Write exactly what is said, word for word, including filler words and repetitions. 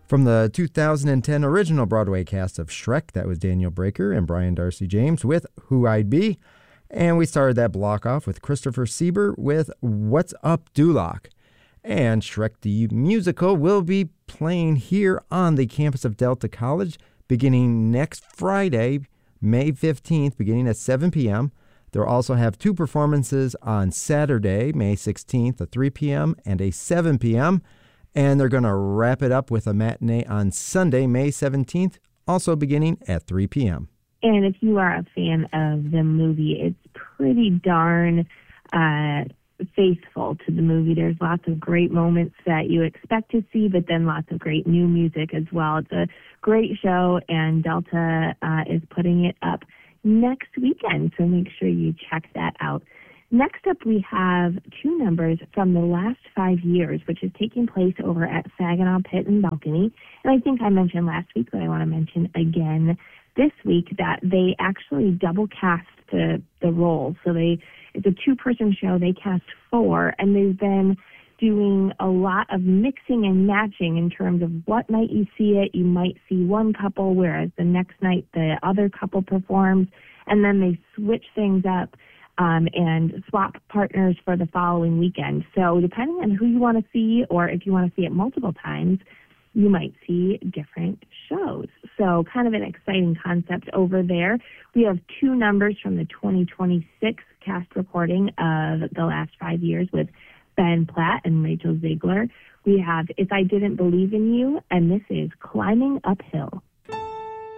From the two thousand ten original Broadway cast of Shrek, that was Daniel Breaker and Brian Darcy James with Who I'd Be. And we started that block off with Christopher Sieber with What's Up, Duloc. And Shrek the Musical will be playing here on the campus of Delta College beginning next Friday, May fifteenth, beginning at seven p.m. They'll also have two performances on Saturday, May sixteenth at three p.m. and a seven p.m. And they're going to wrap it up with a matinee on Sunday, May seventeenth, also beginning at three p.m. And if you are a fan of the movie, it's pretty darn uh, faithful to the movie. There's lots of great moments that you expect to see, but then lots of great new music as well. It's a great show, and Delta uh, is putting it up next weekend, so make sure you check that out. Next up, we have two numbers from the last five years, which is taking place over at Saginaw Pit and Balcony. And I think I mentioned last week, but I want to mention again this week that they actually double cast the, the roles. So they it's a two-person show. They cast four, and they've been doing a lot of mixing and matching in terms of what night you see it. You might see one couple, whereas the next night the other couple performs, and then they switch things up um, and swap partners for the following weekend. So depending on who you want to see, or if you want to see it multiple times, you might see different shows. So kind of an exciting concept over there. We have two numbers from the twenty twenty-six cast recording of the last five years with Ben Platt and Rachel Ziegler. We have If I Didn't Believe in You, and this is Climbing Uphill.